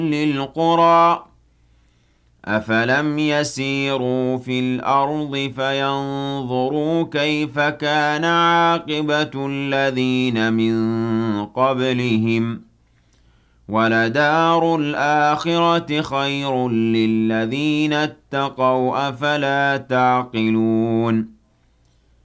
للقرى أفلم يسيروا في الأرض فينظروا كيف كان عاقبة الذين من قبلهم ولدار الآخرة خير للذين اتقوا أفلا تعقلون